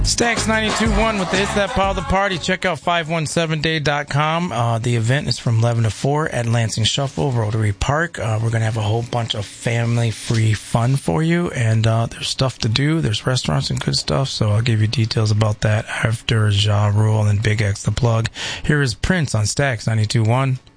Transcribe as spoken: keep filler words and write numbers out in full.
Stax ninety-two point one with the It's That Pile the Party. Check out five one seven day dot com. Uh, the event is from eleven to four at Lansing Shuffle, Rotary Park. Uh, we're going to have a whole bunch of family-free fun for you, and uh, there's stuff to do. There's restaurants and good stuff, so I'll give you details about that after Ja Rule and Big X the Plug. Here is Prince on Stax ninety-two point one.